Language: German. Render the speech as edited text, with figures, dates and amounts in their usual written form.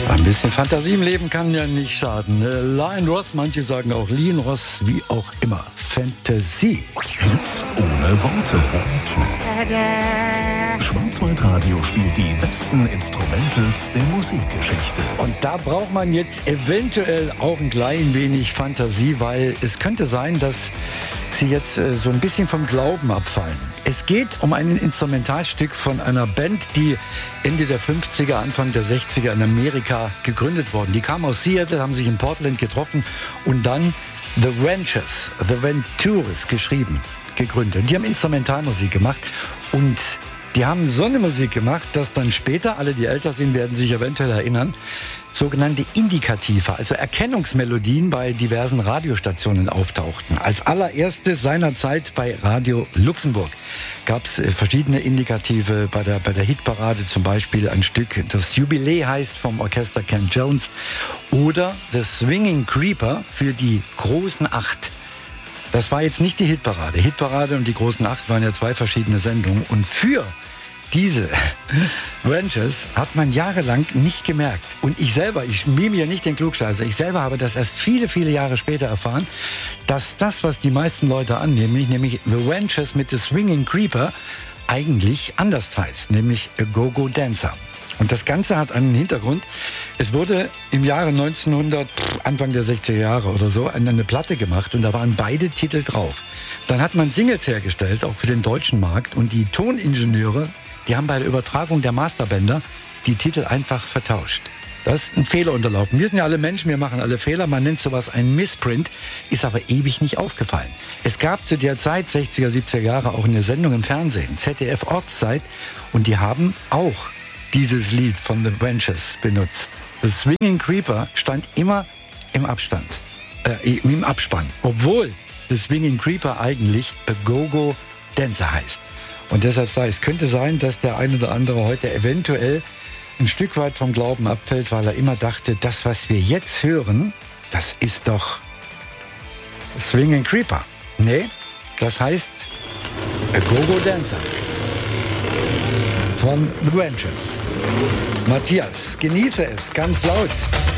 Ein bisschen Fantasie im Leben kann ja nicht schaden. Lion Ross, manche sagen auch Lean Ross, wie auch immer. Fantasie. Hits ohne Worte. Schwarzwaldradio spielt die besten Instrumentals der Musikgeschichte. Und da braucht man jetzt eventuell auch ein klein wenig Fantasie, weil es könnte sein, dass Sie jetzt so ein bisschen vom Glauben abfallen. Es geht um ein Instrumentalstück von einer Band, die Ende der 50er, Anfang der 60er in Amerika gegründet worden. Die kamen aus Seattle, haben sich in Portland getroffen und dann The Ventures, The Ventures gegründet. Und die haben Instrumentalmusik gemacht und die haben so eine Musik gemacht, dass dann später, alle die älter sind, werden sich eventuell erinnern, sogenannte Indikative, also Erkennungsmelodien bei diversen Radiostationen auftauchten. Als allererste seinerzeit bei Radio Luxemburg gab es verschiedene Indikative bei der Hitparade, zum Beispiel ein Stück, das Jubiläe heißt, vom Orchester Ken Jones, oder The Swinging Creeper für die großen Acht. Das war jetzt nicht die Hitparade. Hitparade und die großen Acht waren ja zwei verschiedene Sendungen. Und für diese Ventures hat man jahrelang nicht gemerkt. Und ich mime ja nicht den Klugscheißer, ich selber habe das erst viele, viele Jahre später erfahren, dass das, was die meisten Leute annehmen, nämlich The Ventures mit The Swinging Creeper, eigentlich anders heißt, nämlich A Go-Go Dancer. Und das Ganze hat einen Hintergrund. Es wurde im Jahre 1900, Anfang der 60er Jahre oder so, eine Platte gemacht und da waren beide Titel drauf. Dann hat man Singles hergestellt, auch für den deutschen Markt, und die Toningenieure, die haben bei der Übertragung der Masterbänder die Titel einfach vertauscht. Das ist ein Fehler unterlaufen. Wir sind ja alle Menschen, wir machen alle Fehler. Man nennt sowas ein Missprint, ist aber ewig nicht aufgefallen. Es gab zu der Zeit, 60er, 70er Jahre, auch eine Sendung im Fernsehen, ZDF Ortszeit, und die haben auch dieses Lied von The Ventures benutzt. The Swinging Creeper stand immer im Abspann, obwohl The Swinging Creeper eigentlich A Go-Go Dancer heißt. Und deshalb es könnte sein, dass der ein oder andere heute eventuell ein Stück weit vom Glauben abfällt, weil er immer dachte, das, was wir jetzt hören, das ist doch Swinging Creeper. Nee, das heißt A Go-Go Dancer von The Ventures. Matthias, genieße es ganz laut.